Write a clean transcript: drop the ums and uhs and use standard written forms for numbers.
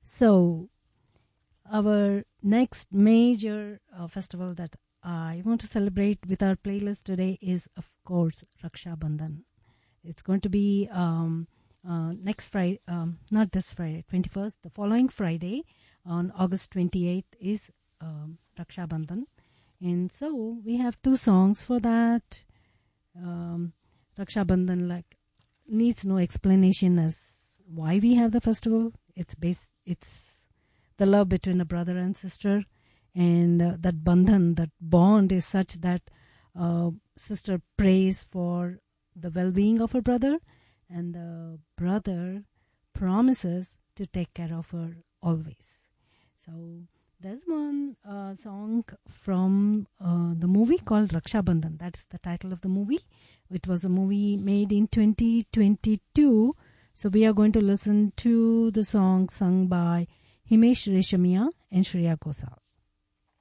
So, our next major festival that I want to celebrate with our playlist today is, of course, Raksha Bandhan. It's going to be next Friday, not this Friday, 21st, the following Friday on August 28th is Raksha Bandhan. And so we have two songs for that. Raksha Bandhan needs no explanation as why we have the festival. It's the love between a brother and sister, and that bandhan, that bond is such that sister prays for the well-being of her brother, and the brother promises to take care of her always. So there's one song from the movie called Raksha Bandhan. That's the title of the movie. It was a movie made in 2022. So we are going to listen to the song sung by Himesh Reshamia and Shreya Ghosal.